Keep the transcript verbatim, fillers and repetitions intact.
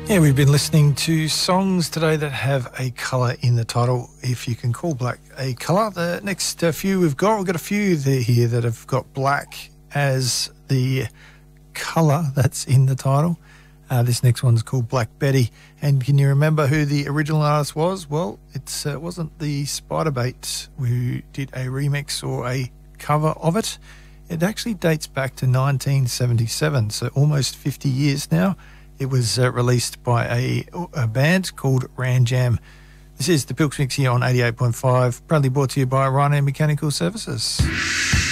Yeah, we've been listening to songs today that have a colour in the title. If you can call black a colour, the next uh, few we've got, we've got a few there here that have got black as the colour that's in the title. Uh, this next one's called Black Betty. And can you remember who the original artist was? Well, it's, uh, it wasn't the Spiderbait who did a remix or a cover of it. It actually dates back to nineteen seventy-seven, so almost fifty years now. It was uh, released by a, a band called Ran Jam. This is the Pilks Mix here on eighty-eight point five, proudly brought to you by Ryanair Mechanical Services.